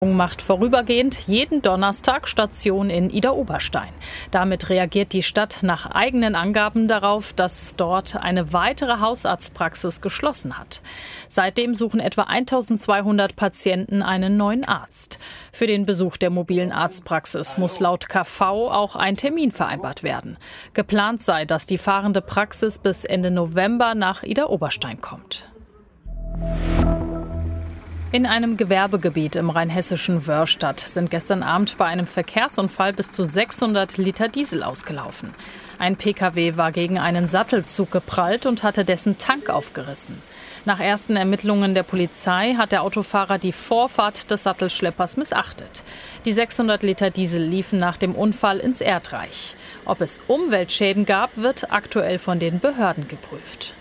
Macht vorübergehend jeden Donnerstag Station in Idar-Oberstein. Damit reagiert die Stadt nach eigenen Angaben darauf, dass dort eine weitere Hausarztpraxis geschlossen hat. Seitdem suchen etwa 1200 Patienten einen neuen Arzt. Für den Besuch der mobilen Arztpraxis muss laut KV auch ein Termin vereinbart werden. Geplant sei, dass die fahrende Praxis bis Ende November nach Idar-Oberstein kommt. In einem Gewerbegebiet im rheinhessischen Wörrstadt sind gestern Abend bei einem Verkehrsunfall bis zu 600 Liter Diesel ausgelaufen. Ein Pkw war gegen einen Sattelzug geprallt und hatte dessen Tank aufgerissen. Nach ersten Ermittlungen der Polizei hat der Autofahrer die Vorfahrt des Sattelschleppers missachtet. Die 600 Liter Diesel liefen nach dem Unfall ins Erdreich. Ob es Umweltschäden gab, wird aktuell von den Behörden geprüft.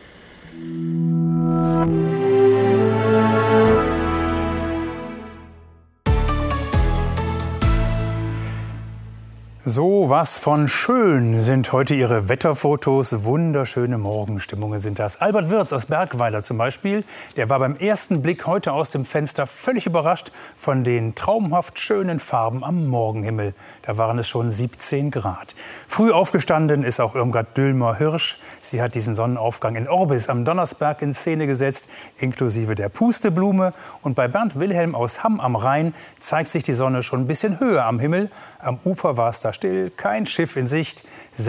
So was von schön sind heute Ihre Wetterfotos. Wunderschöne Morgenstimmungen sind das. Albert Wirz aus Bergweiler zum Beispiel, der war beim ersten Blick heute aus dem Fenster völlig überrascht von den traumhaft schönen Farben am Morgenhimmel. Da waren es schon 17 Grad. Früh aufgestanden ist auch Irmgard Dülmer-Hirsch. Sie hat diesen Sonnenaufgang in Orbis am Donnersberg in Szene gesetzt, inklusive der Pusteblume. Und bei Bernd Wilhelm aus Hamm am Rhein zeigt sich die Sonne schon ein bisschen höher am Himmel. Am Ufer war es da still, kein Schiff in Sicht,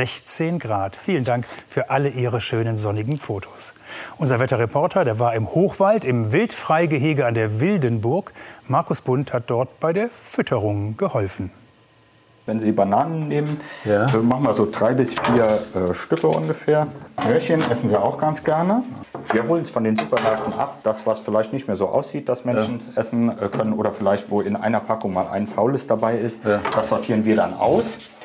16 Grad. Vielen Dank für alle Ihre schönen sonnigen Fotos. Unser Wetterreporter, der war im Hochwald, im Wildfreigehege an der Wildenburg. Markus Bund hat dort bei der Fütterung geholfen. Wenn Sie Bananen nehmen, machen wir so 3 bis 4 Stücke ungefähr. Möhrchen essen Sie auch ganz gerne. Wir holen es von den Supermärkten ab, das was vielleicht nicht mehr so aussieht, dass Menschen es essen können oder vielleicht wo in einer Packung mal ein faules dabei ist. Das sortieren wir dann aus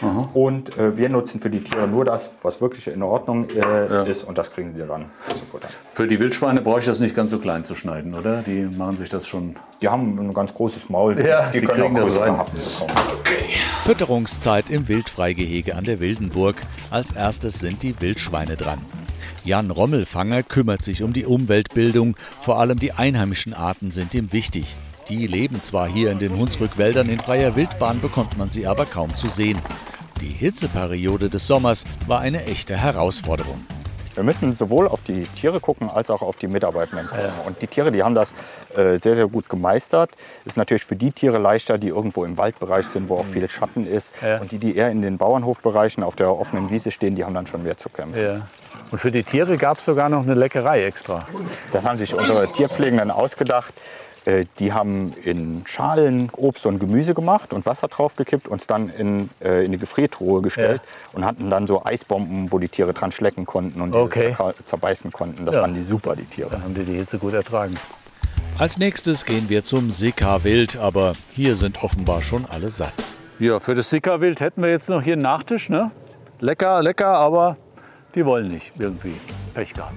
und wir nutzen für die Tiere nur das, was wirklich in Ordnung ist und das kriegen wir dann zu futtern. Für die Wildschweine brauche ich das nicht ganz so klein zu schneiden, oder? Die machen sich das schon... Die haben ein ganz großes Maul, die können auch das rein. Okay. Fütterungszeit im Wildfreigehege an der Wildenburg. Als erstes sind die Wildschweine dran. Jan Rommelfanger kümmert sich um die Umweltbildung. Vor allem die einheimischen Arten sind ihm wichtig. Die leben zwar hier in den Hunsrückwäldern, in freier Wildbahn bekommt man sie aber kaum zu sehen. Die Hitzeperiode des Sommers war eine echte Herausforderung. Wir müssen sowohl auf die Tiere gucken, als auch auf die Mitarbeitenden gucken. Und die Tiere, die haben das sehr, sehr gut gemeistert. Ist natürlich für die Tiere leichter, die irgendwo im Waldbereich sind, wo auch viel Schatten ist. Und die eher in den Bauernhofbereichen auf der offenen Wiese stehen, die haben dann schon mehr zu kämpfen. Und für die Tiere gab es sogar noch eine Leckerei extra. Das haben sich unsere Tierpflegenden ausgedacht. Die haben in Schalen Obst und Gemüse gemacht und Wasser draufgekippt, uns dann in die Gefriertruhe gestellt und hatten dann so Eisbomben, wo die Tiere dran schlecken konnten und zerbeißen konnten. Das fanden die super, die Tiere. Dann haben die Hitze gut ertragen. Als nächstes gehen wir zum Sika-Wild, aber hier sind offenbar schon alle satt. Ja, für das Sika-Wild hätten wir jetzt noch hier einen Nachtisch, ne? Lecker, lecker, aber die wollen nicht irgendwie. Pech gehabt.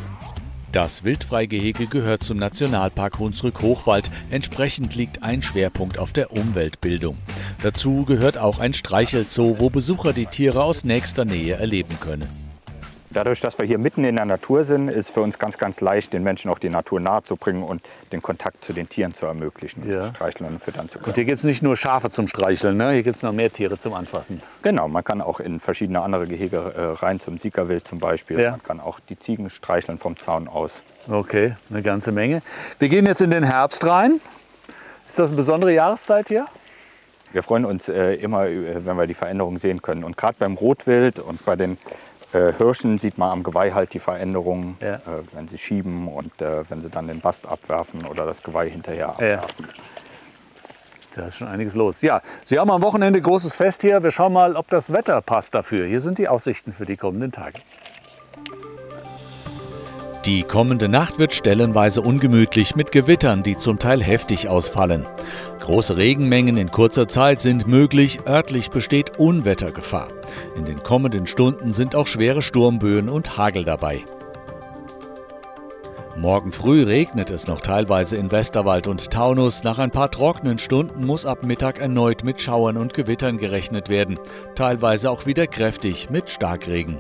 Das Wildfreigehege gehört zum Nationalpark Hunsrück-Hochwald. Entsprechend liegt ein Schwerpunkt auf der Umweltbildung. Dazu gehört auch ein Streichelzoo, wo Besucher die Tiere aus nächster Nähe erleben können. Dadurch, dass wir hier mitten in der Natur sind, ist für uns ganz, ganz leicht, den Menschen auch die Natur nahe zu bringen und den Kontakt zu den Tieren zu ermöglichen, streicheln und füttern zu können. Und hier gibt es nicht nur Schafe zum Streicheln, ne? Hier gibt es noch mehr Tiere zum Anfassen. Genau, man kann auch in verschiedene andere Gehege rein, zum Sika-Wild zum Beispiel. Man kann auch die Ziegen streicheln vom Zaun aus. Okay, eine ganze Menge. Wir gehen jetzt in den Herbst rein. Ist das eine besondere Jahreszeit hier? Wir freuen uns immer, wenn wir die Veränderungen sehen können. Und gerade beim Rotwild und bei den Hirschen sieht man am Geweih halt die Veränderungen, wenn sie schieben und wenn sie dann den Bast abwerfen oder das Geweih hinterher abwerfen. Da ist schon einiges los. Ja, Sie haben am Wochenende großes Fest hier. Wir schauen mal, ob das Wetter passt dafür. Hier sind die Aussichten für die kommenden Tage. Die kommende Nacht wird stellenweise ungemütlich mit Gewittern, die zum Teil heftig ausfallen. Große Regenmengen in kurzer Zeit sind möglich, örtlich besteht Unwettergefahr. In den kommenden Stunden sind auch schwere Sturmböen und Hagel dabei. Morgen früh regnet es noch teilweise in Westerwald und Taunus. Nach ein paar trockenen Stunden muss ab Mittag erneut mit Schauern und Gewittern gerechnet werden. Teilweise auch wieder kräftig mit Starkregen.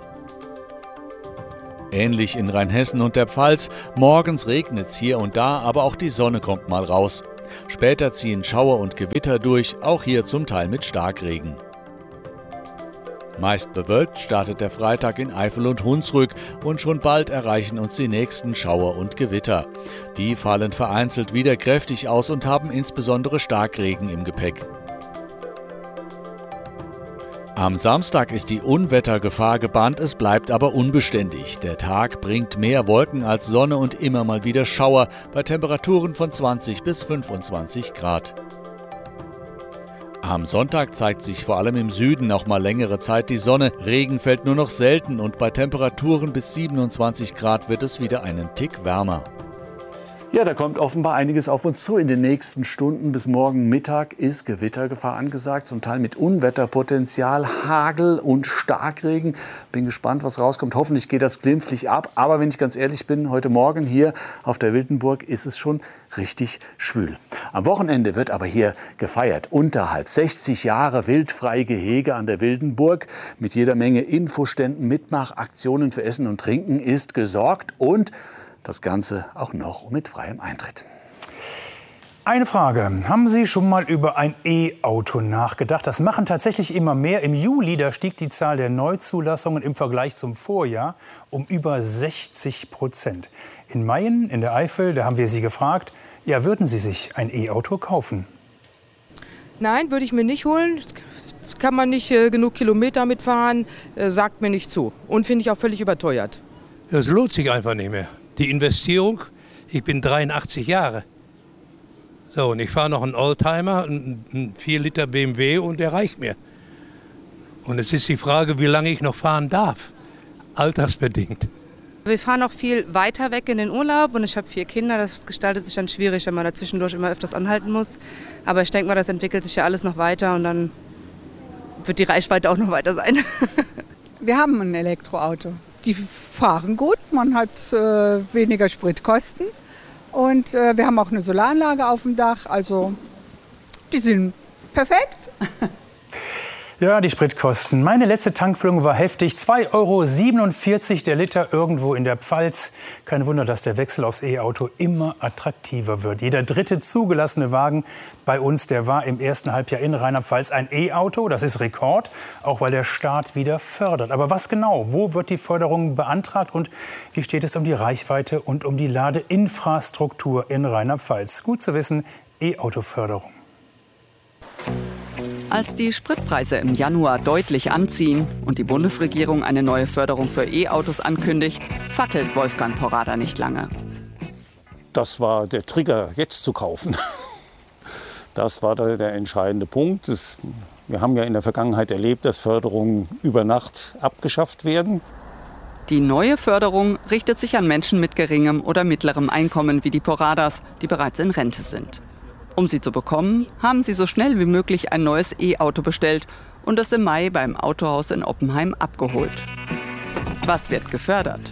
Ähnlich in Rheinhessen und der Pfalz. Morgens regnet es hier und da, aber auch die Sonne kommt mal raus. Später ziehen Schauer und Gewitter durch, auch hier zum Teil mit Starkregen. Meist bewölkt startet der Freitag in Eifel und Hunsrück und schon bald erreichen uns die nächsten Schauer und Gewitter. Die fallen vereinzelt wieder kräftig aus und haben insbesondere Starkregen im Gepäck. Am Samstag ist die Unwettergefahr gebannt, es bleibt aber unbeständig. Der Tag bringt mehr Wolken als Sonne und immer mal wieder Schauer bei Temperaturen von 20 bis 25 Grad. Am Sonntag zeigt sich vor allem im Süden auch mal längere Zeit die Sonne. Regen fällt nur noch selten und bei Temperaturen bis 27 Grad wird es wieder einen Tick wärmer. Ja, da kommt offenbar einiges auf uns zu. In den nächsten Stunden bis morgen Mittag ist Gewittergefahr angesagt, zum Teil mit Unwetterpotenzial, Hagel und Starkregen. Bin gespannt, was rauskommt. Hoffentlich geht das glimpflich ab. Aber wenn ich ganz ehrlich bin, heute Morgen hier auf der Wildenburg ist es schon richtig schwül. Am Wochenende wird aber hier gefeiert. Unterhalb 60 Jahre wildfreie Gehege an der Wildenburg. Mit jeder Menge Infoständen, Mitmachaktionen für Essen und Trinken ist gesorgt und das Ganze auch noch mit freiem Eintritt. Eine Frage. Haben Sie schon mal über ein E-Auto nachgedacht? Das machen tatsächlich immer mehr. Im Juli, da stieg die Zahl der Neuzulassungen im Vergleich zum Vorjahr um über 60%. In Mayen in der Eifel, da haben wir Sie gefragt, ja, würden Sie sich ein E-Auto kaufen? Nein, würde ich mir nicht holen. Das kann man nicht genug Kilometer mitfahren, sagt mir nicht zu. Und finde ich auch völlig überteuert. Das lohnt sich einfach nicht mehr. Die Investierung, ich bin 83 Jahre. So, und ich fahre noch einen Oldtimer, einen 4 Liter BMW und der reicht mir. Und es ist die Frage, wie lange ich noch fahren darf, altersbedingt. Wir fahren noch viel weiter weg in den Urlaub und ich habe 4 Kinder. Das gestaltet sich dann schwierig, wenn man da zwischendurch immer öfters anhalten muss. Aber ich denke mal, das entwickelt sich ja alles noch weiter und dann wird die Reichweite auch noch weiter sein. Wir haben ein Elektroauto. Die fahren gut, man hat weniger Spritkosten und wir haben auch eine Solaranlage auf dem Dach, also die sind perfekt. Ja, die Spritkosten. Meine letzte Tankfüllung war heftig. 2,47 € der Liter irgendwo in der Pfalz. Kein Wunder, dass der Wechsel aufs E-Auto immer attraktiver wird. Jeder dritte zugelassene Wagen bei uns, der war im ersten Halbjahr in Rheinland-Pfalz ein E-Auto. Das ist Rekord, auch weil der Staat wieder fördert. Aber was genau? Wo wird die Förderung beantragt? Und wie steht es um die Reichweite und um die Ladeinfrastruktur in Rheinland-Pfalz? Gut zu wissen, E-Auto-Förderung. Als die Spritpreise im Januar deutlich anziehen und die Bundesregierung eine neue Förderung für E-Autos ankündigt, fackelt Wolfgang Porrada nicht lange. Das war der Trigger, jetzt zu kaufen. Das war der entscheidende Punkt. Wir haben ja in der Vergangenheit erlebt, dass Förderungen über Nacht abgeschafft werden. Die neue Förderung richtet sich an Menschen mit geringem oder mittlerem Einkommen wie die Porradas, die bereits in Rente sind. Um sie zu bekommen, haben sie so schnell wie möglich ein neues E-Auto bestellt und es im Mai beim Autohaus in Oppenheim abgeholt. Was wird gefördert?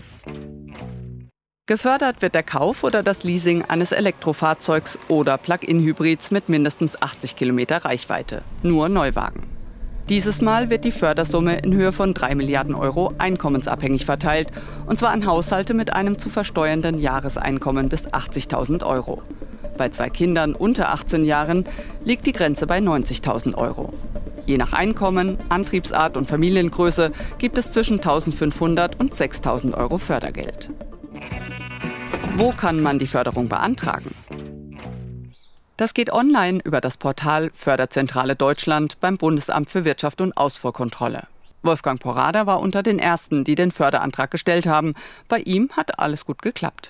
Gefördert wird der Kauf oder das Leasing eines Elektrofahrzeugs oder Plug-in-Hybrids mit mindestens 80 Kilometer Reichweite. Nur Neuwagen. Dieses Mal wird die Fördersumme in Höhe von 3 Milliarden € einkommensabhängig verteilt, und zwar an Haushalte mit einem zu versteuernden Jahreseinkommen bis 80.000 €. Bei 2 Kindern unter 18 Jahren liegt die Grenze bei 90.000 €. Je nach Einkommen, Antriebsart und Familiengröße gibt es zwischen 1.500 und 6.000 € Fördergeld. Wo kann man die Förderung beantragen? Das geht online über das Portal Förderzentrale Deutschland beim Bundesamt für Wirtschaft und Ausfuhrkontrolle. Wolfgang Porrada war unter den Ersten, die den Förderantrag gestellt haben. Bei ihm hat alles gut geklappt.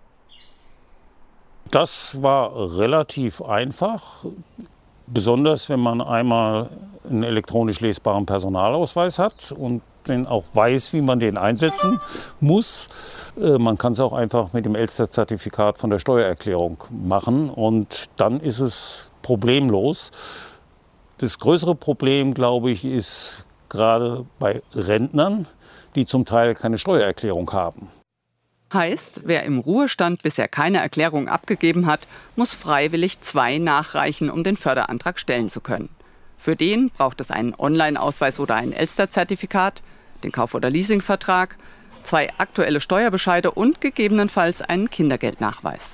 Das war relativ einfach, besonders wenn man einmal einen elektronisch lesbaren Personalausweis hat und den auch weiß, wie man den einsetzen muss. Man kann es auch einfach mit dem Elster-Zertifikat von der Steuererklärung machen und dann ist es problemlos. Das größere Problem, glaube ich, ist gerade bei Rentnern, die zum Teil keine Steuererklärung haben. Heißt, wer im Ruhestand bisher keine Erklärung abgegeben hat, muss freiwillig 2 nachreichen, um den Förderantrag stellen zu können. Für den braucht es einen Online-Ausweis oder ein Elster-Zertifikat, den Kauf- oder Leasingvertrag, 2 aktuelle Steuerbescheide und gegebenenfalls einen Kindergeldnachweis.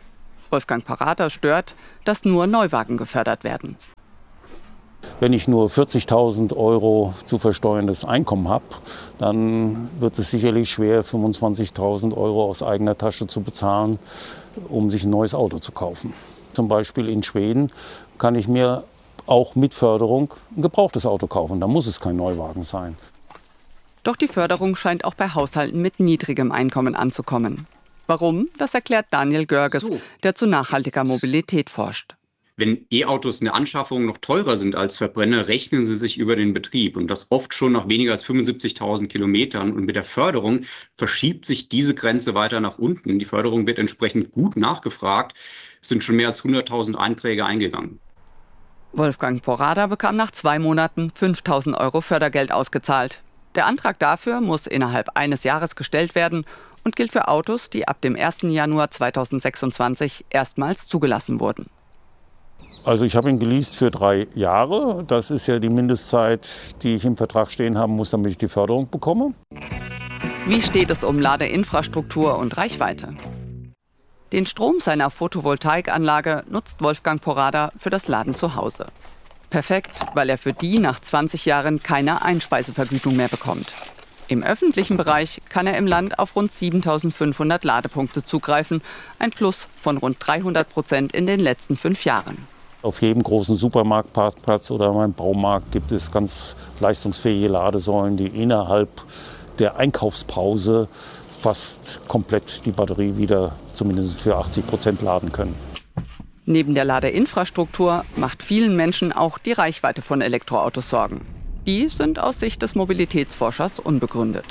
Wolfgang Parada stört, dass nur Neuwagen gefördert werden. Wenn ich nur 40.000 € zu versteuerndes Einkommen habe, dann wird es sicherlich schwer, 25.000 € aus eigener Tasche zu bezahlen, um sich ein neues Auto zu kaufen. Zum Beispiel in Schweden kann ich mir auch mit Förderung ein gebrauchtes Auto kaufen. Da muss es kein Neuwagen sein. Doch die Förderung scheint auch bei Haushalten mit niedrigem Einkommen anzukommen. Warum? Das erklärt Daniel Görges, der zu nachhaltiger Mobilität forscht. Wenn E-Autos in der Anschaffung noch teurer sind als Verbrenner, rechnen sie sich über den Betrieb. Und das oft schon nach weniger als 75.000 Kilometern. Und mit der Förderung verschiebt sich diese Grenze weiter nach unten. Die Förderung wird entsprechend gut nachgefragt. Es sind schon mehr als 100.000 Einträge eingegangen. Wolfgang Parada bekam nach 2 Monaten 5.000 € Fördergeld ausgezahlt. Der Antrag dafür muss innerhalb eines Jahres gestellt werden und gilt für Autos, die ab dem 1. Januar 2026 erstmals zugelassen wurden. Also ich habe ihn geleast für 3 Jahre. Das ist ja die Mindestzeit, die ich im Vertrag stehen haben muss, damit ich die Förderung bekomme. Wie steht es um Ladeinfrastruktur und Reichweite? Den Strom seiner Photovoltaikanlage nutzt Wolfgang Parada für das Laden zu Hause. Perfekt, weil er für die nach 20 Jahren keine Einspeisevergütung mehr bekommt. Im öffentlichen Bereich kann er im Land auf rund 7.500 Ladepunkte zugreifen, ein Plus von rund 300% in den letzten 5 Jahren. Auf jedem großen Supermarktparkplatz oder beim Baumarkt gibt es ganz leistungsfähige Ladesäulen, die innerhalb der Einkaufspause fast komplett die Batterie wieder zumindest für 80% laden können. Neben der Ladeinfrastruktur macht vielen Menschen auch die Reichweite von Elektroautos Sorgen. Die sind aus Sicht des Mobilitätsforschers unbegründet.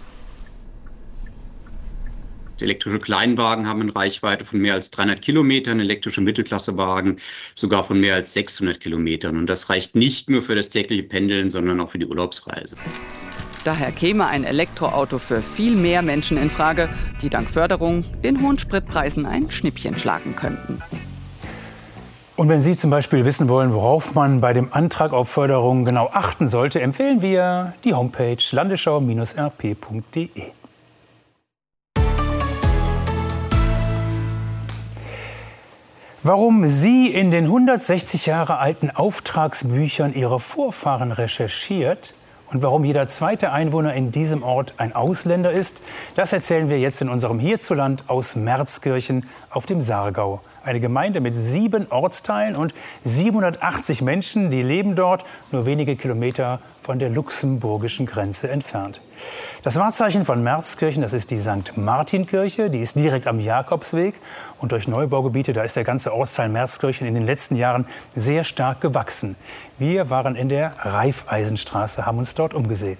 Elektrische Kleinwagen haben eine Reichweite von mehr als 300 Kilometern, elektrische Mittelklassewagen sogar von mehr als 600 Kilometern. Und das reicht nicht nur für das tägliche Pendeln, sondern auch für die Urlaubsreise. Daher käme ein Elektroauto für viel mehr Menschen in Frage, die dank Förderung den hohen Spritpreisen ein Schnippchen schlagen könnten. Und wenn Sie zum Beispiel wissen wollen, worauf man bei dem Antrag auf Förderung genau achten sollte, empfehlen wir die Homepage landesschau-rp.de. Warum Sie in den 160 Jahre alten Auftragsbüchern Ihre Vorfahren recherchiert und warum jeder zweite Einwohner in diesem Ort ein Ausländer ist, das erzählen wir jetzt in unserem Hierzuland aus Merzkirchen auf dem Saargau. Eine Gemeinde mit 7 Ortsteilen und 780 Menschen, die leben dort nur wenige Kilometer von der luxemburgischen Grenze entfernt. Das Wahrzeichen von Merzkirchen, das ist die St. Martin-Kirche, die ist direkt am Jakobsweg. Und durch Neubaugebiete, da ist der ganze Ortsteil Merzkirchen in den letzten Jahren sehr stark gewachsen. Wir waren in der Raiffeisenstraße, haben uns dort umgesehen.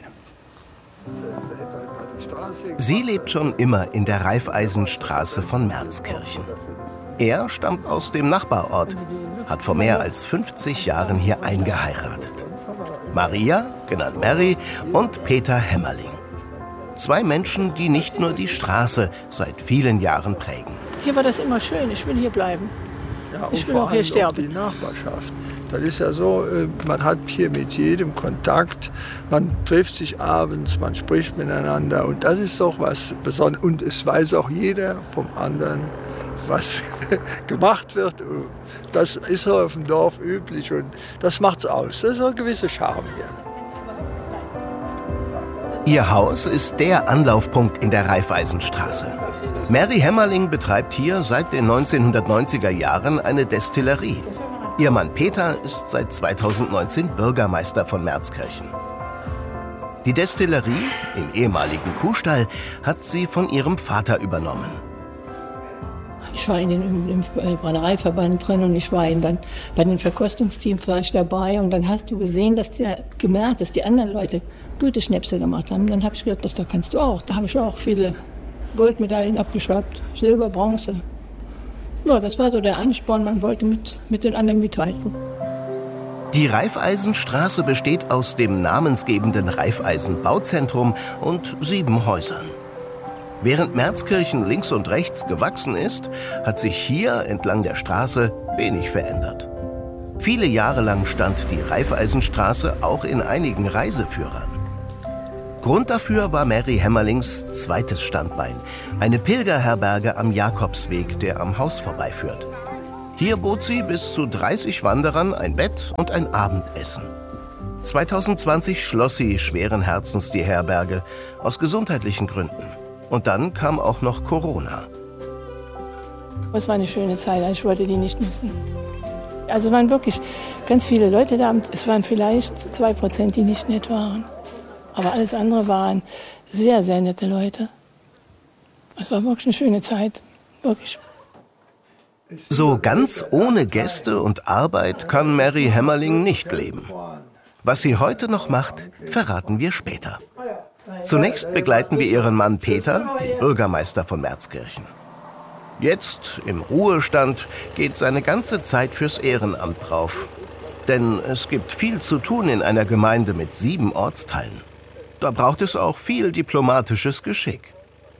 Sie lebt schon immer in der Raiffeisenstraße von Merzkirchen. Er stammt aus dem Nachbarort, hat vor mehr als 50 Jahren hier eingeheiratet. Maria, genannt Mary, und Peter Hämmerling. 2 Menschen, die nicht nur die Straße seit vielen Jahren prägen. Hier war das immer schön, ich will hier bleiben. Ja, ich will auch hier sterben. Die Nachbarschaft. Das ist ja so, man hat hier mit jedem Kontakt, man trifft sich abends, man spricht miteinander und das ist doch was Besonderes. Und es weiß auch jeder vom anderen, was gemacht wird. Das ist so auf dem Dorf üblich und das macht's aus. Das ist so ein gewisser Charme hier. Ihr Haus ist der Anlaufpunkt in der Raiffeisenstraße. Mary Hämmerling betreibt hier seit den 1990er Jahren eine Destillerie. Ihr Mann Peter ist seit 2019 Bürgermeister von Merzkirchen. Die Destillerie im ehemaligen Kuhstall hat sie von ihrem Vater übernommen. Ich war im Brennereiverband drin und ich war dann bei den Verkostungsteams war ich dabei und dann hast du gesehen, gemerkt, dass die anderen Leute gute Schnäpse gemacht haben. Dann habe ich gedacht, da kannst du auch. Da habe ich auch viele Goldmedaillen abgeschwappt, Silber, Bronze. Ja, das war so der Ansporn, man wollte mit den anderen mithalten. Die Raiffeisenstraße besteht aus dem namensgebenden Raiffeisen-Bauzentrum und 7 Häusern. Während Merzkirchen links und rechts gewachsen ist, hat sich hier entlang der Straße wenig verändert. Viele Jahre lang stand die Raiffeisenstraße auch in einigen Reiseführern. Grund dafür war Mary Hämmerlings zweites Standbein, eine Pilgerherberge am Jakobsweg, der am Haus vorbeiführt. Hier bot sie bis zu 30 Wanderern ein Bett und ein Abendessen. 2020 schloss sie schweren Herzens die Herberge, aus gesundheitlichen Gründen. Und dann kam auch noch Corona. Es war eine schöne Zeit, ich wollte die nicht missen. Also es waren wirklich ganz viele Leute da, es waren vielleicht 2%, die nicht nett waren. Aber alles andere waren sehr, sehr nette Leute. Es war wirklich eine schöne Zeit, wirklich. So ganz ohne Gäste und Arbeit kann Mary Hämmerling nicht leben. Was sie heute noch macht, verraten wir später. Zunächst begleiten wir ihren Mann Peter, den Bürgermeister von Merzkirchen. Jetzt, im Ruhestand, geht seine ganze Zeit fürs Ehrenamt drauf. Denn es gibt viel zu tun in einer Gemeinde mit 7 Ortsteilen. Da braucht es auch viel diplomatisches Geschick.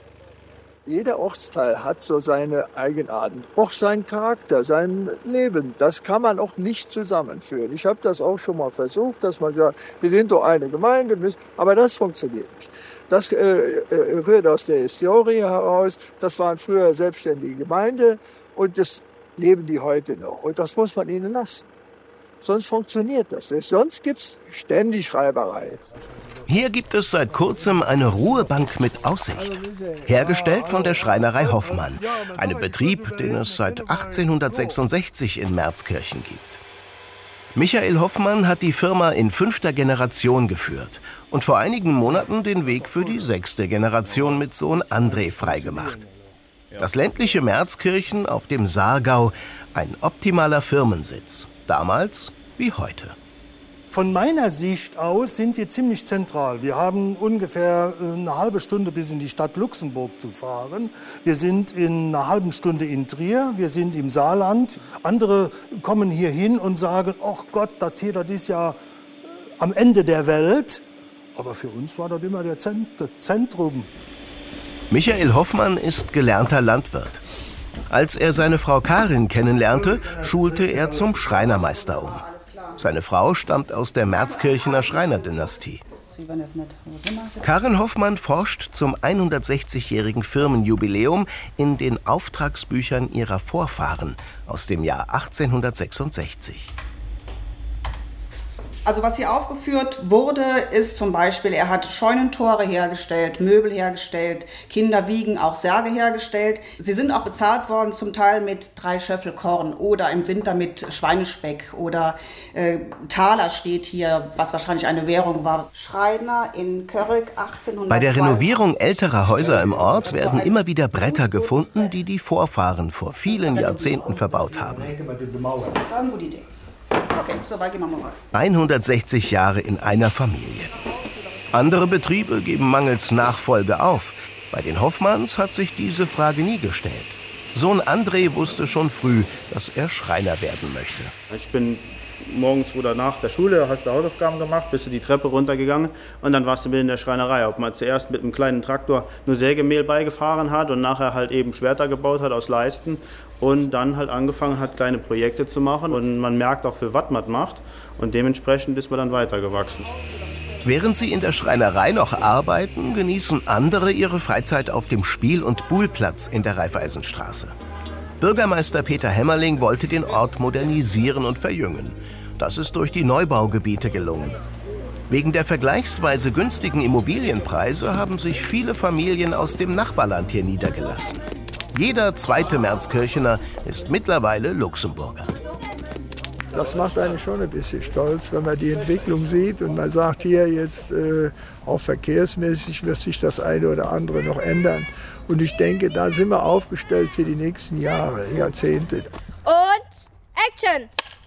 Jeder Ortsteil hat so seine Eigenarten, auch seinen Charakter, sein Leben. Das kann man auch nicht zusammenführen. Ich habe das auch schon mal versucht, dass man sagt, wir sind doch eine Gemeinde, aber das funktioniert nicht. Das rührt aus der Historie heraus. Das waren früher selbstständige Gemeinde und das leben die heute noch. Und das muss man ihnen lassen. Sonst funktioniert das nicht. Sonst gibt es ständig Reibereien. Hier gibt es seit kurzem eine Ruhebank mit Aussicht. Hergestellt von der Schreinerei Hoffmann, einem Betrieb, den es seit 1866 in Merzkirchen gibt. Michael Hoffmann hat die Firma in 5. Generation geführt und vor einigen Monaten den Weg für die 6. Generation mit Sohn André freigemacht. Das ländliche Merzkirchen auf dem Saargau, ein optimaler Firmensitz. Damals wie heute. Von meiner Sicht aus sind wir ziemlich zentral. Wir haben ungefähr eine halbe Stunde bis in die Stadt Luxemburg zu fahren. Wir sind in einer halben Stunde in Trier, wir sind im Saarland. Andere kommen hier hin und sagen, ach Gott, das ist ja am Ende der Welt. Aber für uns war das immer das Zentrum. Michael Hoffmann ist gelernter Landwirt. Als er seine Frau Karin kennenlernte, schulte er zum Schreinermeister um. Seine Frau stammt aus der Merzkirchener Schreinerdynastie. Karin Hoffmann forscht zum 160-jährigen Firmenjubiläum in den Auftragsbüchern ihrer Vorfahren aus dem Jahr 1866. Also was hier aufgeführt wurde, ist zum Beispiel, er hat Scheunentore hergestellt, Möbel hergestellt, Kinderwiegen, auch Särge hergestellt. Sie sind auch bezahlt worden, zum Teil mit 3 Schöffel Korn oder im Winter mit Schweinespeck oder Taler steht hier, was wahrscheinlich eine Währung war. Schreiner in Körrück 1800. Bei der Renovierung älterer Häuser im Ort werden immer wieder Bretter gefunden, die die Vorfahren vor vielen Jahrzehnten verbaut haben. Dann gute Idee. Okay, so weit gehen wir mal was. 160 Jahre in einer Familie. Andere Betriebe geben mangels Nachfolge auf. Bei den Hoffmanns hat sich diese Frage nie gestellt. Sohn André wusste schon früh, dass er Schreiner werden möchte. Ich bin morgens oder nach der Schule, hast du Hausaufgaben gemacht, bist du die Treppe runtergegangen und dann warst du mit in der Schreinerei. Ob man zuerst mit einem kleinen Traktor nur Sägemehl beigefahren hat und nachher halt eben Schwerter gebaut hat aus Leisten und dann halt angefangen hat, kleine Projekte zu machen und man merkt auch, für was man macht und dementsprechend ist man dann weitergewachsen. Während sie in der Schreinerei noch arbeiten, genießen andere ihre Freizeit auf dem Spiel- und Buhlplatz in der Raiffeisenstraße. Bürgermeister Peter Hämmerling wollte den Ort modernisieren und verjüngen. Das ist durch die Neubaugebiete gelungen. Wegen der vergleichsweise günstigen Immobilienpreise haben sich viele Familien aus dem Nachbarland hier niedergelassen. Jeder zweite Merzkirchener ist mittlerweile Luxemburger. Das macht einen schon ein bisschen stolz, wenn man die Entwicklung sieht und man sagt, hier jetzt auch verkehrsmäßig wird sich das eine oder andere noch ändern. Und ich denke, da sind wir aufgestellt für die nächsten Jahre, Jahrzehnte. Und Action!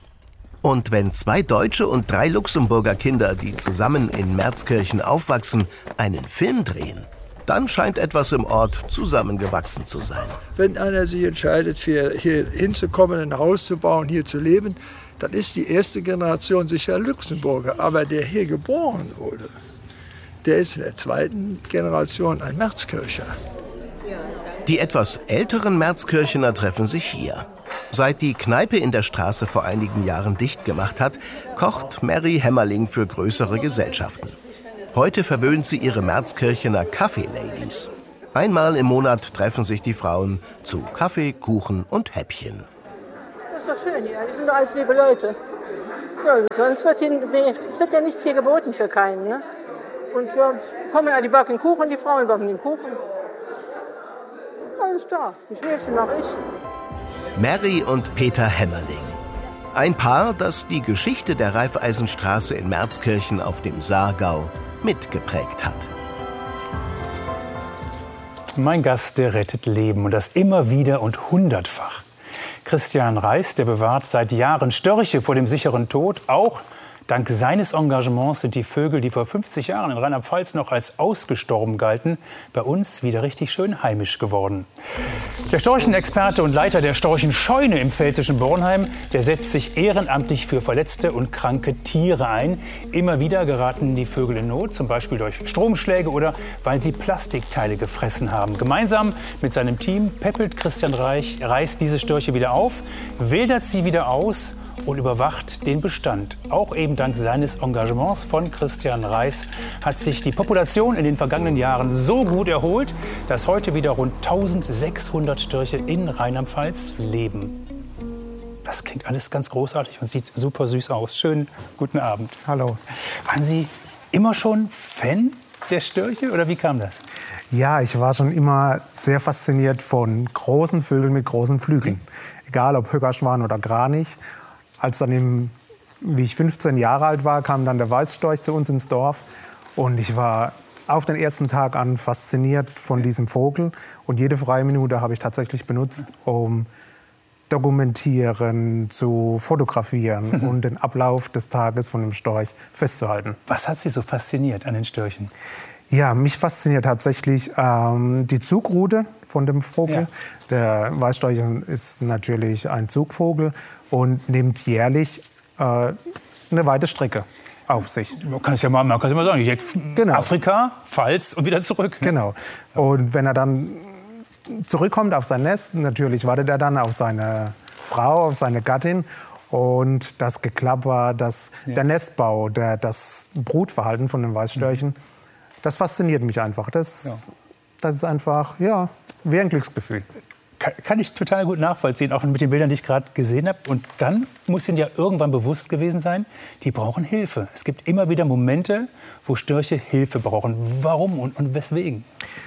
Und wenn 2 Deutsche und 3 Luxemburger Kinder, die zusammen in Merzkirchen aufwachsen, einen Film drehen, dann scheint etwas im Ort zusammengewachsen zu sein. Wenn einer sich entscheidet, hier hinzukommen, ein Haus zu bauen, hier zu leben, dann ist die erste Generation sicher Luxemburger. Aber der hier geboren wurde, der ist in der 2. Generation ein Merzkircher. Die etwas älteren Merzkirchener treffen sich hier. Seit die Kneipe in der Straße vor einigen Jahren dicht gemacht hat, kocht Mary Hämmerling für größere Gesellschaften. Heute verwöhnt sie ihre Merzkirchener Kaffee-Ladies. Einmal im Monat treffen sich die Frauen zu Kaffee, Kuchen und Häppchen. Das ist doch schön hier, die sind doch alles liebe Leute. Ja, sonst wird ja nichts hier geboten für keinen. Ne? Und ja, kommen die backen Kuchen, die Frauen backen den Kuchen. Alles da, die Schmierchen mache ich. Mary und Peter Hämmerling. Ein Paar, das die Geschichte der Raiffeisenstraße in Merzkirchen auf dem Saargau mitgeprägt hat. Mein Gast, der rettet Leben, und das immer wieder und hundertfach. Christian Reis, der bewahrt seit Jahren Störche vor dem sicheren Tod. Auch dank seines Engagements sind die Vögel, die vor 50 Jahren in Rheinland-Pfalz noch als ausgestorben galten, bei uns wieder richtig schön heimisch geworden. Der Storchenexperte und Leiter der Storchenscheune im pfälzischen Bornheim, der setzt sich ehrenamtlich für verletzte und kranke Tiere ein. Immer wieder geraten die Vögel in Not, zum Beispiel durch Stromschläge oder weil sie Plastikteile gefressen haben. Gemeinsam mit seinem Team peppelt Christian Reis diese Störche wieder auf, wildert sie wieder aus und überwacht den Bestand. Auch eben dank seines Engagements von Christian Reis hat sich die Population in den vergangenen Jahren so gut erholt, dass heute wieder rund 1600 Störche in Rheinland-Pfalz leben. Das klingt alles ganz großartig und sieht super süß aus. Schönen guten Abend. Hallo. Waren Sie immer schon Fan der Störche oder wie kam das? Ja, ich war schon immer sehr fasziniert von großen Vögeln mit großen Flügeln. Egal ob Höckerschwan oder Kranich. Als dann, wie ich 15 Jahre alt war, kam dann der Weißstorch zu uns ins Dorf. Und ich war auf den ersten Tag an fasziniert von diesem Vogel. Und jede freie Minute habe ich tatsächlich benutzt, um dokumentieren, zu fotografieren und den Ablauf des Tages von dem Storch festzuhalten. Was hat Sie so fasziniert an den Störchen? Ja, mich fasziniert tatsächlich die Zugroute von dem Vogel. Ja. Der Weißstorch ist natürlich ein Zugvogel und nimmt jährlich eine weite Strecke auf sich. Man kann es ja mal sagen, genau. Afrika, Pfalz und wieder zurück. Ne? Genau. Und wenn er dann zurückkommt auf sein Nest, natürlich wartet er dann auf seine Frau, auf seine Gattin. Und das Geklapper, der Nestbau, das Brutverhalten von den Weißstörchen, das fasziniert mich einfach. Das ist einfach, ja, wie ein Glücksgefühl. Kann ich total gut nachvollziehen, auch mit den Bildern, die ich gerade gesehen habe. Und dann muss Ihnen ja irgendwann bewusst gewesen sein, die brauchen Hilfe. Es gibt immer wieder Momente, wo Störche Hilfe brauchen. Warum und weswegen?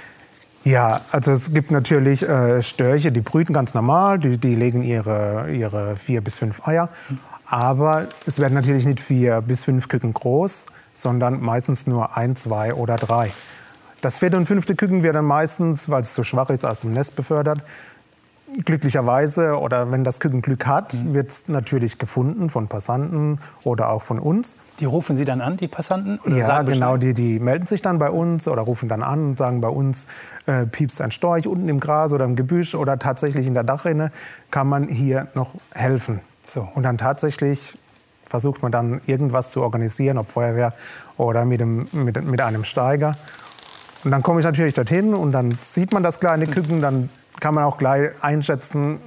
Ja, also es gibt natürlich Störche, die brüten ganz normal, die legen ihre 4 bis 5 Eier. Aber es werden natürlich nicht 4 bis 5 Küken groß, sondern meistens nur 1, 2 oder 3. Das 4. und 5. Küken wird dann meistens, weil es so schwach ist, aus dem Nest befördert. Glücklicherweise, oder wenn das Küken Glück hat, wird es natürlich gefunden von Passanten oder auch von uns. Die rufen Sie dann an, die Passanten? Oder ja, genau, die melden sich dann bei uns oder rufen dann an und sagen, bei uns piepst ein Storch unten im Gras oder im Gebüsch oder tatsächlich in der Dachrinne, kann man hier noch helfen. So. Und dann tatsächlich versucht man dann irgendwas zu organisieren, ob Feuerwehr oder mit einem Steiger. Und dann komme ich natürlich dorthin und dann sieht man das kleine Küken, dann kann man auch gleich einschätzen,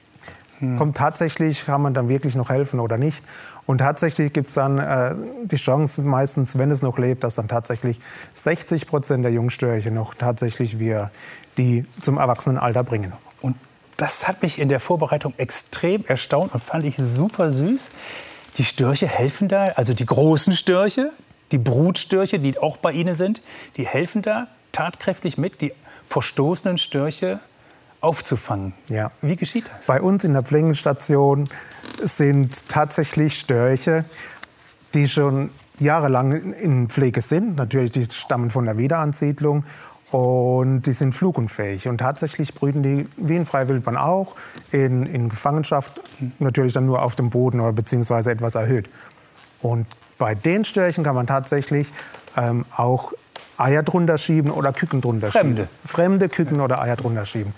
kommt tatsächlich, kann man dann wirklich noch helfen oder nicht. Und tatsächlich gibt es dann die Chance meistens, wenn es noch lebt, dass dann tatsächlich 60% der Jungstörche noch tatsächlich wir die zum Erwachsenenalter bringen. Und das hat mich in der Vorbereitung extrem erstaunt und fand ich super süß. Die Störche helfen da, also die großen Störche, die Brutstörche, die auch bei Ihnen sind, die helfen da tatkräftig mit, die verstoßenen Störche aufzufangen. Ja. Wie geschieht das? Bei uns in der Pflegenstation sind tatsächlich Störche, die schon jahrelang in Pflege sind. Natürlich, die stammen von der Wiederansiedlung und die sind flugunfähig. Und tatsächlich brüten die, wie in Freiwildbahn auch, in Gefangenschaft, natürlich dann nur auf dem Boden oder beziehungsweise etwas erhöht. Und bei den Störchen kann man tatsächlich auch Eier drunter schieben oder Küken drunter schieben. Fremde Küken oder Eier drunter schieben.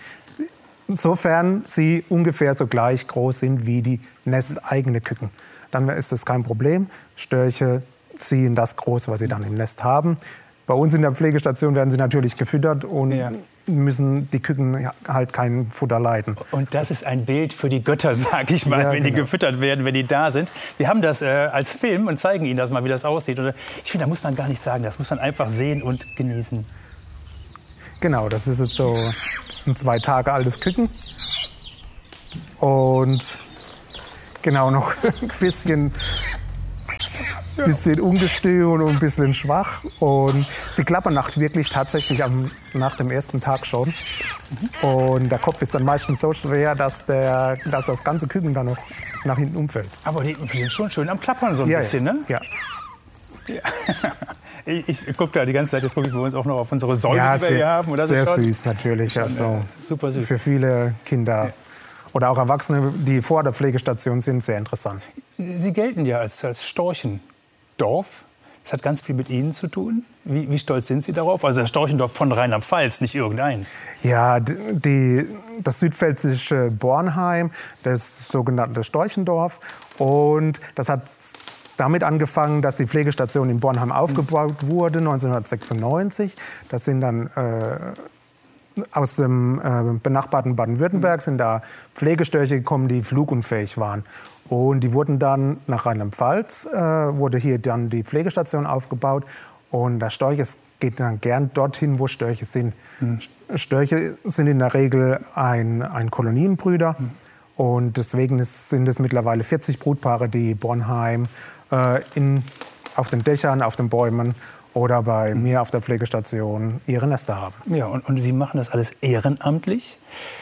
Sofern sie ungefähr so gleich groß sind wie die nesteigene Küken. Dann ist das kein Problem. Störche ziehen das groß, was sie dann im Nest haben. Bei uns in der Pflegestation werden sie natürlich gefüttert und müssen die Küken halt kein Futter leiden. Und das ist ein Bild für die Götter, sag ich mal, wenn die gefüttert werden, wenn die da sind. Wir haben das als Film und zeigen Ihnen das mal, wie das aussieht. Und ich finde, da muss man gar nicht sagen, das muss man einfach sehen und genießen. Genau, das ist jetzt so ein 2 Tage altes Küken. Und genau noch ein bisschen ungestüm und ein bisschen schwach. Und sie klappern wirklich tatsächlich nach dem ersten Tag schon. Und der Kopf ist dann meistens so schwer, dass das ganze Küken dann noch nach hinten umfällt. Aber die sind schon schön am Klappern so ein bisschen, ne? Ja. Ich gucke da die ganze Zeit, jetzt gucke ich bei uns auch noch auf unsere Säule, die wir hier haben. Und das sehr ist schon süß natürlich. Also super süß. Für viele Kinder oder auch Erwachsene, die vor der Pflegestation sind, sehr interessant. Sie gelten ja als Storchendorf. Das hat ganz viel mit Ihnen zu tun. Wie stolz sind Sie darauf? Also das Storchendorf von Rheinland-Pfalz, nicht irgendeins. Ja, das südpfälzische Bornheim, das sogenannte Storchendorf. Und das hat damit angefangen, dass die Pflegestation in Bornheim aufgebaut wurde, 1996. Das sind dann aus dem benachbarten Baden-Württemberg sind da Pflegestörche gekommen, die flugunfähig waren. Und die wurden dann nach Rheinland-Pfalz, wurde hier dann die Pflegestation aufgebaut. Und der Storch geht dann gern dorthin, wo Störche sind. Störche sind in der Regel ein Kolonienbrüder. Und deswegen sind es mittlerweile 40 Brutpaare, die Bornheim auf den Dächern, auf den Bäumen oder bei mir auf der Pflegestation ihre Nester haben. Ja, und Sie machen das alles ehrenamtlich?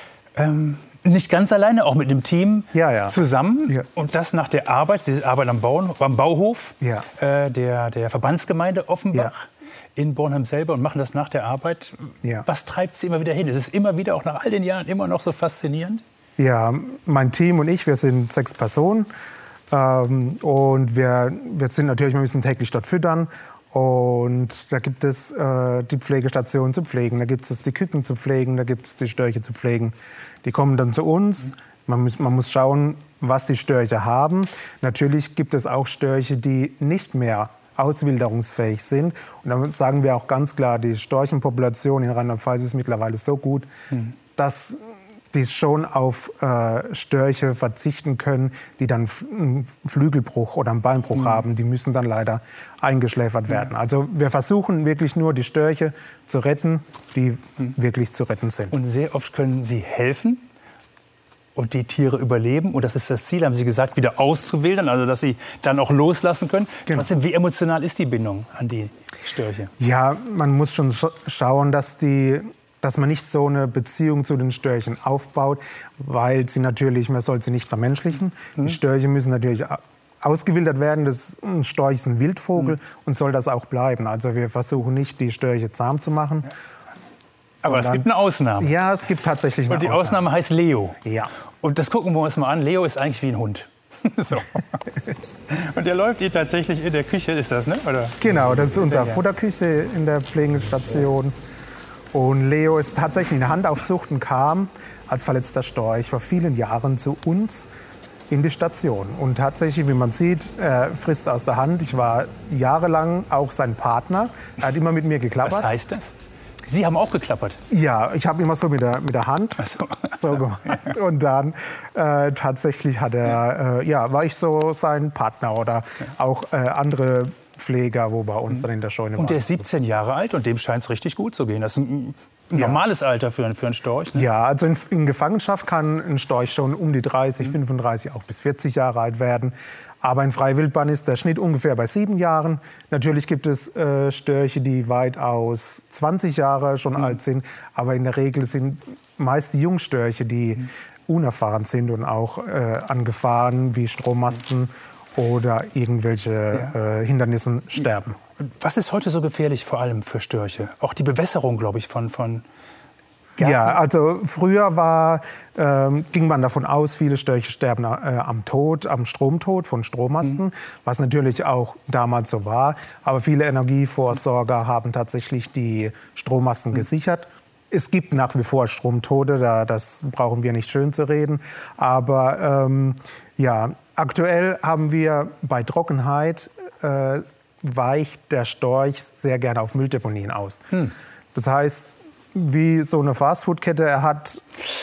Nicht ganz alleine, auch mit einem Team zusammen. Ja. Und das nach der Arbeit. Sie arbeiten am Bauhof der Verbandsgemeinde Offenbach in Bornheim selber und machen das nach der Arbeit. Ja. Was treibt Sie immer wieder hin? Ist es immer wieder, auch nach all den Jahren, immer noch so faszinierend? Ja, mein Team und ich, wir sind 6 Personen. Und wir sind natürlich, wir müssen täglich dort füttern. Und da gibt es die Pflegestation zu pflegen, da gibt es die Küken zu pflegen, da gibt es die Störche zu pflegen. Die kommen dann zu uns. Man muss schauen, was die Störche haben. Natürlich gibt es auch Störche, die nicht mehr auswilderungsfähig sind. Und dann sagen wir auch ganz klar, die Storchenpopulation in Rheinland-Pfalz ist mittlerweile so gut, dass die schon auf Störche verzichten können, die dann einen Flügelbruch oder einen Beinbruch haben. Die müssen dann leider eingeschläfert werden. Also wir versuchen wirklich nur, die Störche zu retten, die wirklich zu retten sind. Und sehr oft können Sie helfen und die Tiere überleben. Und das ist das Ziel, haben Sie gesagt, wieder auszuwildern, also dass sie dann auch loslassen können. Genau. Trotzdem, wie emotional ist die Bindung an die Störche? Ja, man muss schon schauen, dass man nicht so eine Beziehung zu den Störchen aufbaut, weil man soll sie nicht vermenschlichen. Die Störche müssen natürlich ausgewildert werden. Ein Storch ist ein Wildvogel und soll das auch bleiben. Also wir versuchen nicht, die Störche zahm zu machen. Aber es gibt eine Ausnahme. Ja, es gibt tatsächlich eine Ausnahme. Und die Ausnahme heißt Leo. Ja. Und das gucken wir uns mal an. Leo ist eigentlich wie ein Hund. So. Und der läuft hier tatsächlich in der Küche, ist das, ne? Oder? Genau, das ist unsere Futterküche in der Pflegestation. Und Leo ist tatsächlich in Handaufzucht und kam als verletzter Storch vor vielen Jahren zu uns in die Station. Und tatsächlich, wie man sieht, frisst aus der Hand. Ich war jahrelang auch sein Partner. Er hat immer mit mir geklappert. Was heißt das? Sie haben auch geklappert? Ja, ich habe immer so mit der Hand so gemacht. Und dann tatsächlich war ich so sein Partner oder auch andere Pfleger, wo bei uns dann in der Scheune waren. Und der ist 17 Jahre alt und dem scheint es richtig gut zu gehen. Das ist ein normales Alter für einen Storch. Ne? Ja, also in Gefangenschaft kann ein Storch schon um die 30, 35, auch bis 40 Jahre alt werden. Aber in Freiwildbahn ist der Schnitt ungefähr bei 7 Jahren. Natürlich gibt es Störche, die weitaus 20 Jahre schon alt sind. Aber in der Regel sind meist die Jungstörche, die unerfahren sind und auch an Gefahren wie Strommasten oder irgendwelche Hindernissen sterben. Was ist heute so gefährlich vor allem für Störche? Auch die Bewässerung, glaube ich, von Gärten? Ja, also früher ging man davon aus, viele Störche sterben am Stromtod von Strommasten, was natürlich auch damals so war. Aber viele Energieversorger haben tatsächlich die Strommasten gesichert. Es gibt nach wie vor Stromtote, das brauchen wir nicht schön zu reden. Aber aktuell haben wir bei Trockenheit weicht der Storch sehr gerne auf Mülldeponien aus. Das heißt, wie so eine Fastfood-Kette, er hat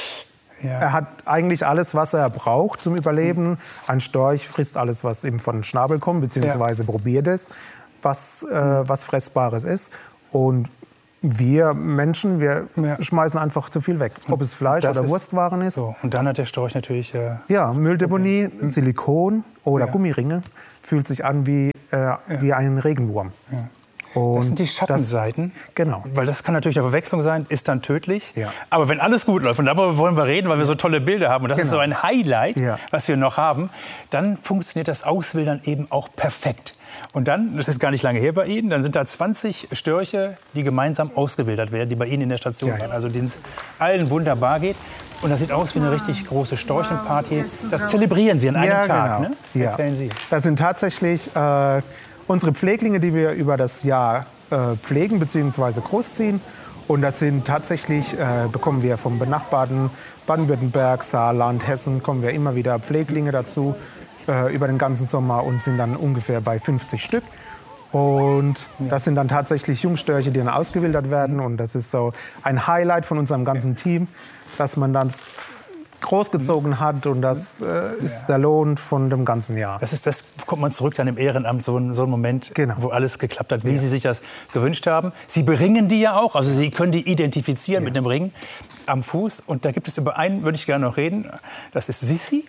eigentlich alles, was er braucht zum Überleben. Ein Storch frisst alles, was ihm von den Schnabel kommt, beziehungsweise probiert es, was Fressbares ist. Und wir Menschen, wir schmeißen einfach zu viel weg. Ob es Fleisch oder Wurstwaren ist. So. Und dann hat der Storch natürlich... Mülldeponie, Silikon oder Gummiringe. Fühlt sich an wie ein Regenwurm. Ja. Das sind die Schattenseiten. Genau. Weil das kann natürlich eine Verwechslung sein, ist dann tödlich. Ja. Aber wenn alles gut läuft, und darüber wollen wir reden, weil wir so tolle Bilder haben, und das ist so ein Highlight, was wir noch haben, dann funktioniert das Auswildern eben auch perfekt. Und dann, das ist gar nicht lange her bei Ihnen, dann sind da 20 Störche, die gemeinsam ausgewildert werden, die bei Ihnen in der Station waren. Also denen es allen wunderbar geht. Und das sieht aus wie eine richtig große Storchenparty. Das zelebrieren Sie an einem Tag, ne? Erzählen Sie. Das sind tatsächlich unsere Pfleglinge, die wir über das Jahr pflegen bzw. großziehen. Und das sind tatsächlich, bekommen wir vom benachbarten Baden-Württemberg, Saarland, Hessen, kommen wir immer wieder Pfleglinge dazu über den ganzen Sommer und sind dann ungefähr bei 50 Stück. Und das sind dann tatsächlich Jungstörche, die dann ausgewildert werden. Und das ist so ein Highlight von unserem ganzen Team, dass man dann großgezogen hat, und das ist der Lohn von dem ganzen Jahr. Das kommt man zurück dann im Ehrenamt, so ein Moment, wo alles geklappt hat, wie Sie sich das gewünscht haben. Sie beringen die ja auch, also Sie können die identifizieren mit dem Ring am Fuß. Und da gibt es über einen, würde ich gerne noch reden, das ist Sissi,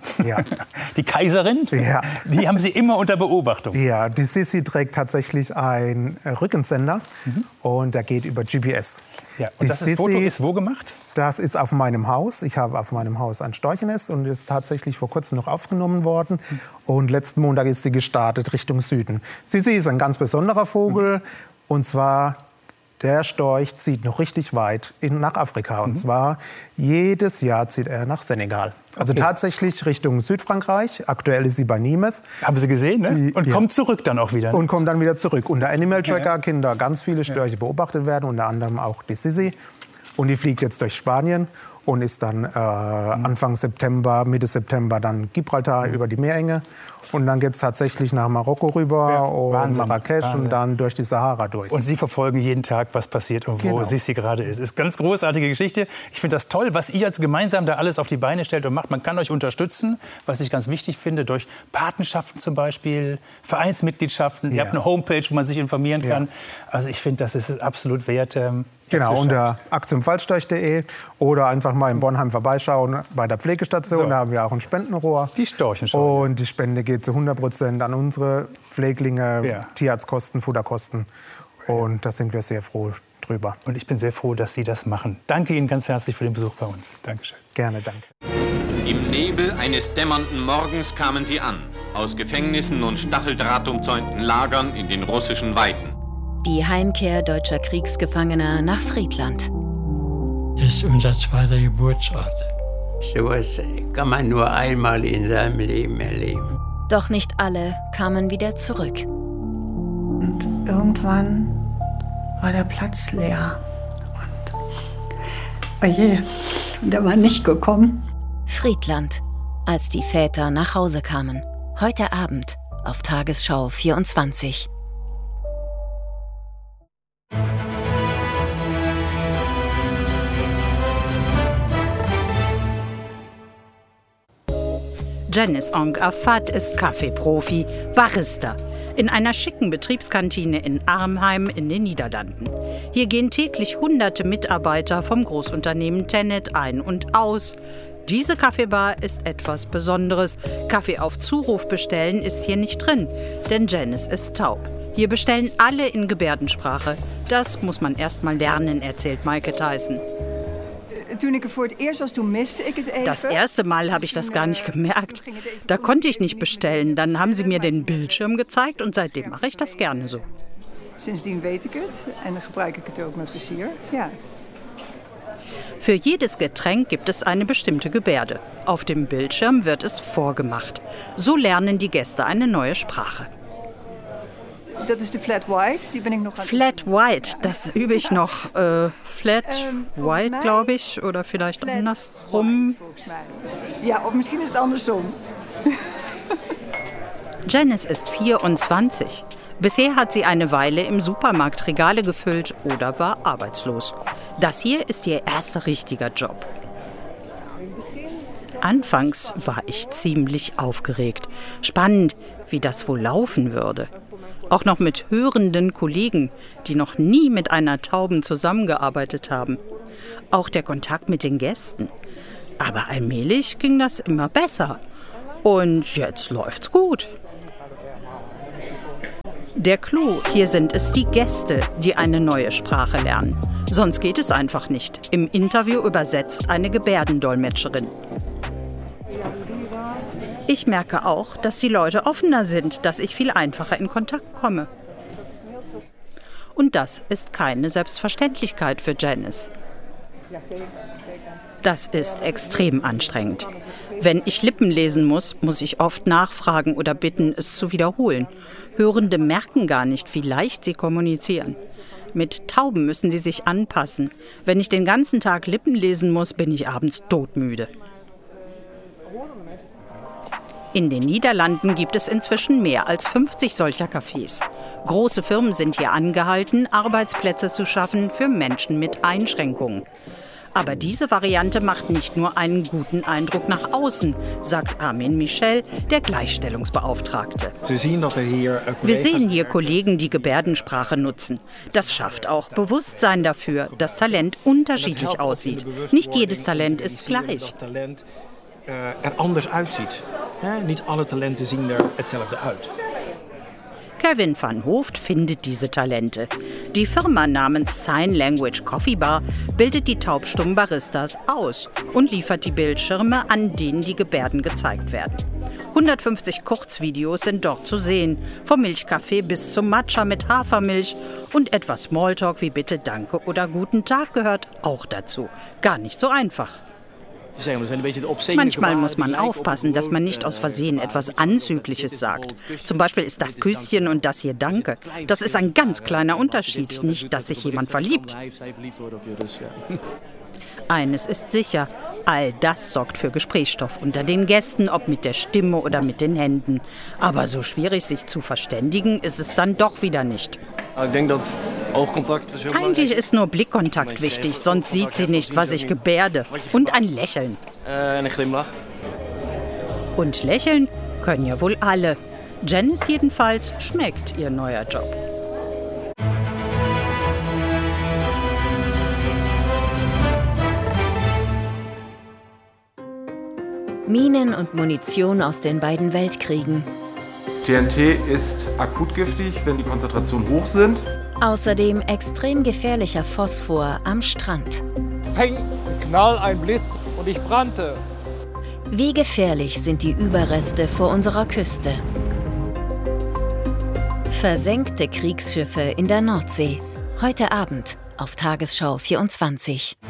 die Kaiserin. Ja. Die haben Sie immer unter Beobachtung. Ja, die Sissi trägt tatsächlich einen Rückensender und der geht über GPS. Ja. Und das Foto ist wo gemacht? Das ist auf meinem Haus. Ich habe auf meinem Haus ein Storchennest und ist tatsächlich vor kurzem noch aufgenommen worden. Und letzten Montag ist sie gestartet Richtung Süden. Sissi ist ein ganz besonderer Vogel. Und zwar, der Storch zieht noch richtig weit nach Afrika. Und zwar jedes Jahr zieht er nach Senegal. Also tatsächlich Richtung Südfrankreich. Aktuell ist sie bei Nimes. Haben Sie gesehen, ne? Und kommt zurück dann auch wieder. Und kommt dann wieder zurück. Unter Animal Tracker können da ganz viele Störche beobachtet werden, unter anderem auch die Sissi. Und die fliegt jetzt durch Spanien und ist dann Anfang September, Mitte September dann Gibraltar über die Meerenge. Und dann geht es tatsächlich nach Marokko rüber und Marrakesch und dann durch die Sahara durch. Und Sie verfolgen jeden Tag, was passiert und wo Sissi gerade ist. Ist eine ganz großartige Geschichte. Ich finde das toll, was ihr jetzt gemeinsam da alles auf die Beine stellt und macht. Man kann euch unterstützen, was ich ganz wichtig finde, durch Patenschaften zum Beispiel, Vereinsmitgliedschaften. Ihr habt eine Homepage, wo man sich informieren kann. Also ich finde, das ist absolut wert. Genau, unter aktionfallstorch.de oder einfach mal in Bornheim vorbeischauen bei der Pflegestation. Da haben wir auch ein Spendenrohr. Die Storchenschau. Und die Spende geht zu 100% an unsere Pfleglinge, Tierarztkosten, Futterkosten. Und da sind wir sehr froh drüber. Und ich bin sehr froh, dass Sie das machen. Danke Ihnen ganz herzlich für den Besuch bei uns. Dankeschön. Gerne, danke. Im Nebel eines dämmernden Morgens kamen sie an, aus Gefängnissen und stacheldrahtumzäunten Lagern in den russischen Weiten. Die Heimkehr deutscher Kriegsgefangener nach Friedland. Das ist unser zweiter Geburtsort. Sowas kann man nur einmal in seinem Leben erleben. Doch nicht alle kamen wieder zurück. Und irgendwann war der Platz leer. Und oje, der war nicht gekommen. Friedland, als die Väter nach Hause kamen. Heute Abend auf Tagesschau 24. Janice Ong-Afat ist Kaffeeprofi, Barista in einer schicken Betriebskantine in Arnhem in den Niederlanden. Hier gehen täglich hunderte Mitarbeiter vom Großunternehmen Tennet ein und aus. Diese Kaffeebar ist etwas Besonderes. Kaffee auf Zuruf bestellen ist hier nicht drin, denn Janice ist taub. Hier bestellen alle in Gebärdensprache. Das muss man erst mal lernen, erzählt Maike Theissen. Das erste Mal habe ich das gar nicht gemerkt. Da konnte ich nicht bestellen. Dann haben sie mir den Bildschirm gezeigt und seitdem mache ich das gerne so. Sindsdien weet ik het en dan gebruik ik het ook met plezier. Ja. Für jedes Getränk gibt es eine bestimmte Gebärde. Auf dem Bildschirm wird es vorgemacht. So lernen die Gäste eine neue Sprache. Das ist die Flat White, die bin ich noch. Flat White, das übe ich noch. Flat White, glaube ich, oder vielleicht andersrum. Ja, of misschien is het andersom. Janice ist 24. Bisher hat sie eine Weile im Supermarkt Regale gefüllt oder war arbeitslos. Das hier ist ihr erster richtiger Job. Anfangs war ich ziemlich aufgeregt. Spannend, wie das wohl laufen würde. Auch noch mit hörenden Kollegen, die noch nie mit einer Tauben zusammengearbeitet haben. Auch der Kontakt mit den Gästen. Aber allmählich ging das immer besser. Und jetzt läuft's gut. Der Clou hier sind es die Gäste, die eine neue Sprache lernen. Sonst geht es einfach nicht. Im Interview übersetzt eine Gebärdendolmetscherin. Ich merke auch, dass die Leute offener sind, dass ich viel einfacher in Kontakt komme. Und das ist keine Selbstverständlichkeit für Janice. Das ist extrem anstrengend. Wenn ich Lippen lesen muss, muss ich oft nachfragen oder bitten, es zu wiederholen. Hörende merken gar nicht, wie leicht sie kommunizieren. Mit Tauben müssen sie sich anpassen. Wenn ich den ganzen Tag Lippen lesen muss, bin ich abends todmüde. In den Niederlanden gibt es inzwischen mehr als 50 solcher Cafés. Große Firmen sind hier angehalten, Arbeitsplätze zu schaffen für Menschen mit Einschränkungen. Aber diese Variante macht nicht nur einen guten Eindruck nach außen, sagt Armin Michel, der Gleichstellungsbeauftragte. Wir sehen hier Kollegen, die Gebärdensprache nutzen. Das schafft auch Bewusstsein dafür, dass Talent unterschiedlich aussieht. Nicht jedes Talent ist gleich. Anders aussieht. Nicht alle Talenten zien er hetzelfde uit. Kevin van Hooft findet diese Talente. Die Firma namens Sign Language Coffee Bar bildet die taubstummen Baristas aus und liefert die Bildschirme, an denen die Gebärden gezeigt werden. 150 Kurzvideos sind dort zu sehen, vom Milchkaffee bis zum Matcha mit Hafermilch, und etwas Smalltalk wie Bitte, Danke oder Guten Tag gehört auch dazu. Gar nicht so einfach. Manchmal muss man aufpassen, dass man nicht aus Versehen etwas Anzügliches sagt. Zum Beispiel ist das Küsschen und das hier Danke. Das ist ein ganz kleiner Unterschied, nicht, dass sich jemand verliebt. Eines ist sicher, all das sorgt für Gesprächsstoff unter den Gästen, ob mit der Stimme oder mit den Händen. Aber so schwierig, sich zu verständigen, ist es dann doch wieder nicht. Eigentlich ist nur Blickkontakt wichtig, sonst sieht sie nicht, was ich gebärde. Und ein Lächeln. Und lächeln können ja wohl alle. Janice jedenfalls schmeckt ihr neuer Job. Minen und Munition aus den beiden Weltkriegen. TNT ist akut giftig, wenn die Konzentrationen hoch sind. Außerdem extrem gefährlicher Phosphor am Strand. Peng, Knall, ein Blitz und ich brannte. Wie gefährlich sind die Überreste vor unserer Küste? Versenkte Kriegsschiffe in der Nordsee. Heute Abend auf Tagesschau 24.